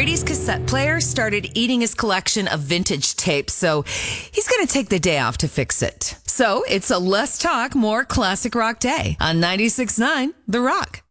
Brady's cassette player started eating his collection of vintage tapes, so he's going to take the day off to fix it. So it's a less talk, more classic rock day on 96.9 The Rock.